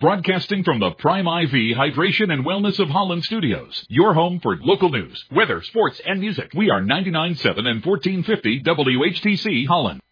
broadcasting from the Prime IV Hydration and Wellness of Holland studios. Your home for local news, weather, sports, and music. We are 99.7 and 1450 WHTC Holland.